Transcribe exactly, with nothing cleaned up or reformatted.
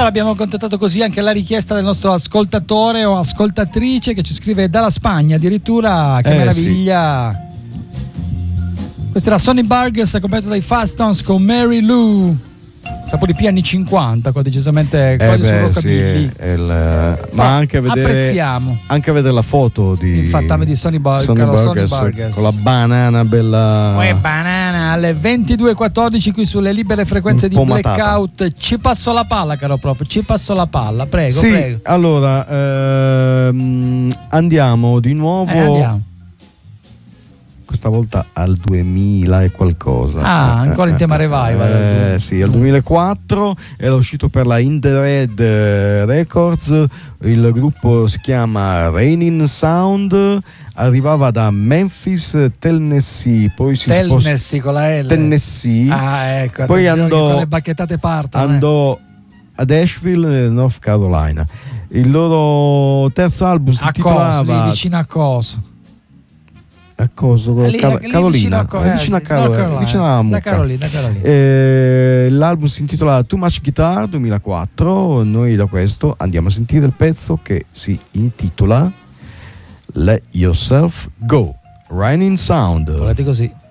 allora abbiamo contattato così anche la richiesta del nostro ascoltatore o ascoltatrice che ci scrive dalla Spagna addirittura. Che eh, meraviglia. Sì. Questa era Sonny Burgess accompagnato dai Fastons con Mary Lou. Sapori più anni cinquanta, qua decisamente quasi eh sul beh, rockabilly. Sì, il, ma anche a vedere apprezziamo. Anche a vedere la foto di Infatti di Sonny, Bur- Sonny Burgess, Burgess con la banana bella. Uè, banana alle ventidue e quattordici qui sulle libere frequenze di Blackout. Ci passo la palla, caro prof, ci passo la palla, prego, sì, prego. Allora ehm, andiamo di nuovo. Eh, andiamo. Questa volta al duemila e qualcosa. Ah, ancora in tema revival. Eh, sì, al duemilaquattro era uscito per la In The Red Records. Il gruppo si chiama Raining Sound. Arrivava da Memphis, Tennessee. Poi si Tennessee spost- con la L. Tennessee. Ah, ecco. Poi andò, con le bacchettate partono. andò eh. ad Asheville, North Carolina. Il loro terzo album si a intitolava Coso, lì vicino a Coso. A Coso, lì, Car- lì Carolina, vicino a, Co- eh, vicino a sì, Carolina, Carolina, vicino alla Mucca. da Carolina, da Carolina. Eh, l'album si intitola Too Much Guitar duemilaquattro. Noi da questo andiamo a sentire il pezzo che si intitola Let Yourself Go, Raining Sound. Volete così.